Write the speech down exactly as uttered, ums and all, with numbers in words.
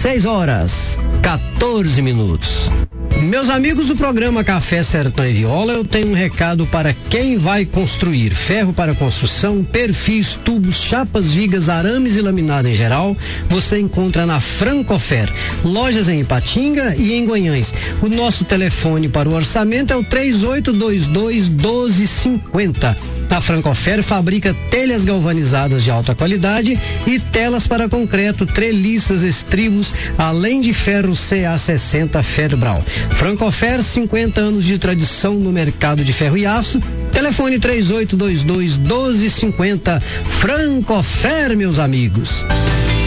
seis horas, quatorze minutos. Meus amigos do programa Café Sertão e Viola, eu tenho um recado para quem vai construir: ferro para construção, perfis, tubos, chapas, vigas, arames e laminado em geral, você encontra na Francofer. Lojas em Ipatinga e em Guanhães. O nosso telefone para o orçamento é o três oito dois dois, um dois cinco zero. A Francofer fabrica telhas galvanizadas de alta qualidade e telas para concreto, treliças, estribos, além de ferro C A sessenta Ferbral. Francofer, cinquenta anos de tradição no mercado de ferro e aço. Telefone três oito dois dois, um dois cinco zero. Francofer, meus amigos.